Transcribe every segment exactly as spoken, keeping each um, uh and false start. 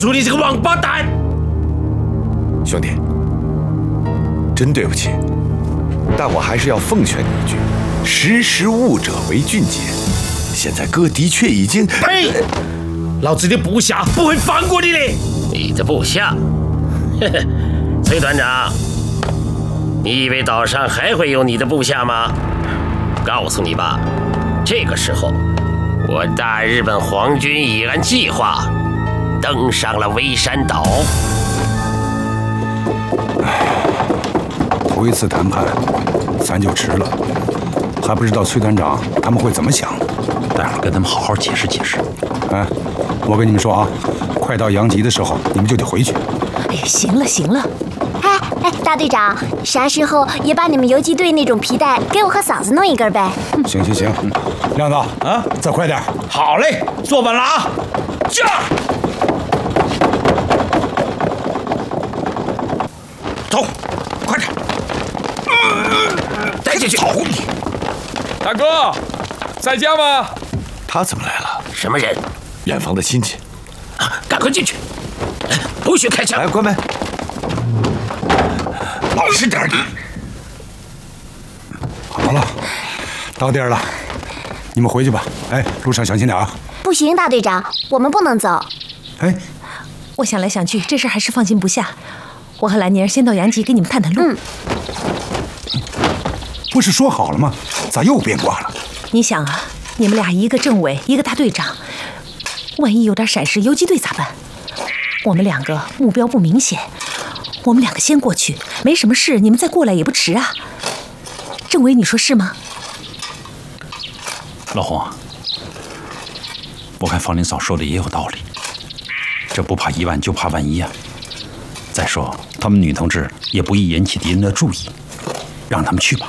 住你这个王八蛋！ 兄弟，真对不起，但我还是要奉劝你一句：识时务者为俊杰。现在哥的确已经…… 呸！老子的部下不会放过你的。 你的部下？呵呵，崔团长，你以为岛上还会有你的部下吗？告诉你吧，这个时候，我大日本皇军已按计划登上了微山岛。 头一次谈判，咱就迟了，还不知道崔团长他们会怎么想。 待会儿跟他们好好解释解释。 哎，我跟你们说啊，快到阳极的时候，你们就得回去。 哎呀，行了行了。 哎哎，大队长，啥时候也把你们游击队那种皮带给我和嫂子弄一根呗？ 行行行，亮子啊，再快点。 好嘞，坐稳了啊！驾！走，快点！ 带进去！ 走你！ 大哥，在家吗？ 他怎么来了？ 什么人？ 远房的亲戚。 啊，赶快进去！不许开枪！ 来，关门。 老实点你。 好了，到地儿了，你们回去吧。哎，路上小心点啊！ 不行，大队长，我们不能走。 哎， 我想来想去，这事还是放心不下。我和兰妮儿先到阳极给你们探探路。 嗯。 不是说好了吗？咋又变卦了？ 你想啊，你们俩一个政委，一个大队长，万一有点闪失，游击队咋办？我们两个目标不明显，我们两个先过去，没什么事，你们再过来也不迟啊。政委，你说是吗？ 老洪，我看方林嫂说的也有道理，这不怕一万就怕万一啊。再说他们女同志也不易引起敌人的注意，让他们去吧。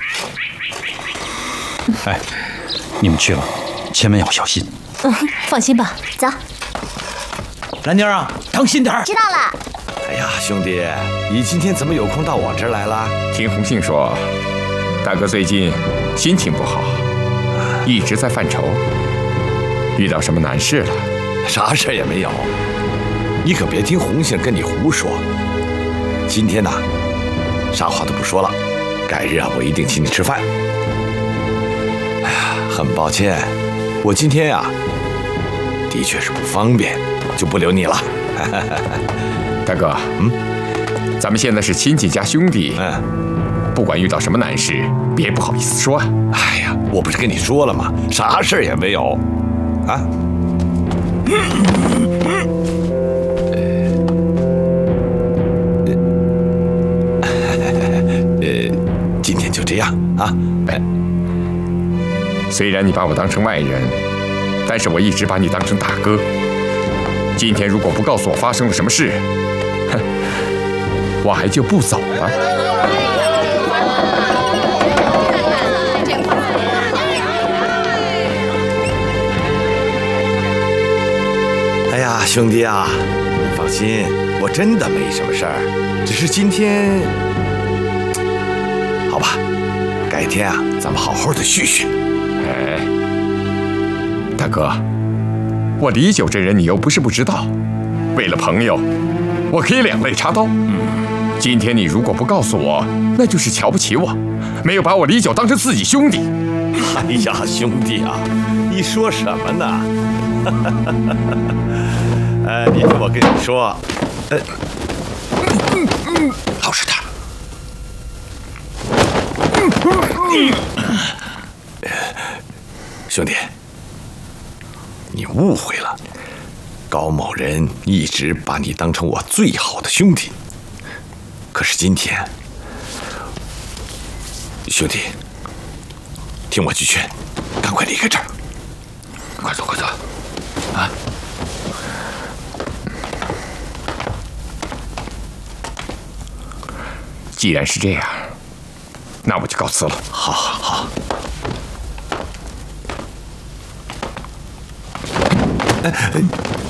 哎，你们去了，千万要小心。 嗯，放心吧， 走。 兰妮儿啊，当心点儿。 知道了。 哎呀，兄弟，你今天怎么有空到我这儿来了？ 听红杏说，大哥最近心情不好，一直在犯愁，遇到什么难事了？ 啥事也没有，你可别听红杏跟你胡说。今天呢，啥话都不说了，改日啊，我一定请你吃饭。哎呀，很抱歉，我今天呀、啊，的确是不方便，就不留你了。 大哥，嗯，咱们现在是亲戚加兄弟， 嗯， 不管遇到什么难事，别不好意思说。 哎呀，我不是跟你说了吗？啥事也没有，啊。呃，今天就这样啊。哎， 虽然你把我当成外人，但是我一直把你当成大哥。今天如果不告诉我发生了什么事，哼，我还就不走了。 哎呀，兄弟啊，你放心，我真的没什么事儿，只是今天，好吧，改天啊，咱们好好的叙叙。 哎，大哥，我李九这人你又不是不知道，为了朋友，我可以两肋插刀。嗯，今天你如果不告诉我，那就是瞧不起我，没有把我李九当成自己兄弟。 哎呀，兄弟啊，你说什么呢？哎，你听我跟你说，呃， 嗯嗯，老实点。 兄弟，你误会了，高某人一直把你当成我最好的兄弟，可是今天，兄弟，听我句劝，赶快离开这儿， 快走快走，啊！ 既然是这样，那我就告辞了。 好，好，好。哎，